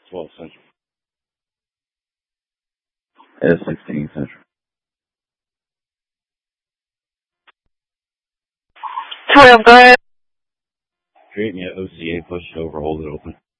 12 Central. S16 Central. Go ahead. Create me an OCA push over, hold it open.